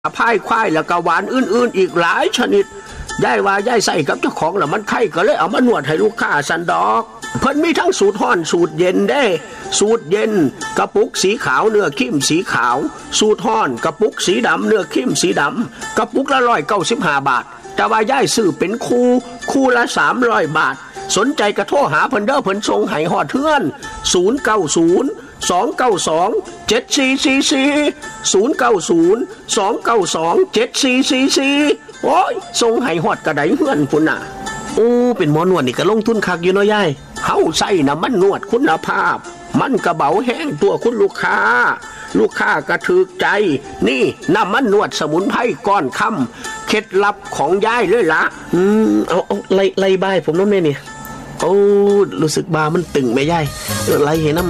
พายควายแล้วก็หวานอื่นๆอีกหลายชนิดย่ายว่าย่ายใส่กับเจ้าของแล้วมันไข้ก็เลยเอามานวดให้ลูกค้าสันดอกเพิ่นมีทั้งสูตรห้อนสูตรเย็นได้สูตรเย็นกระปุกสีขาวเนื้อเข้มสีขาวสูตรห้อนกระปุกสีดำเนื้อเข้มสีดำกระปุกละ195 บาทแต่ว่าย่ายซื้อเป็นคู่ละ300 บาทสนใจกระโทรหาเพิ่นเด้อเพิ่นส่งให้ฮอดเทือน090-292-7444 โอ้ยส่งให้ฮอดกระไดเฮือนพุ่นน่ะโอ้เป็นหมอนวดนี่ก็ลงทุนคักอยู่เนาะยายเฮาใส่น้ำมันนวดคุณภาพมันกระเบาแห้งตัวคุณลูกค้ากระถึกใจนี่น้ำมันนวดสมุนไพรก้อนค่ำเคล็ดลับของยายเลยละเอาไล่บ้ายผมน้ำเนี่ยโอ้รู้สึกบามันตึงไหมยายไล่เห็นน้ำ